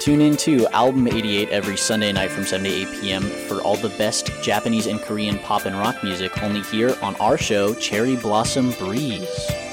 Tune in to Album 88 every Sunday night from 7 to 8 p.m. for all the best Japanese and Korean pop and rock music only here on our show, Cherry Blossom Breeze.